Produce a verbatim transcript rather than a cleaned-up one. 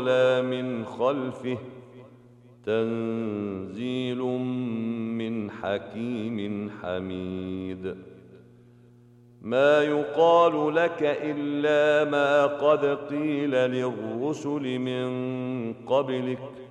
ولا من خلفه تنزيل من حكيم حميد ما يقال لك إلا ما قد قيل للرسل من قبلك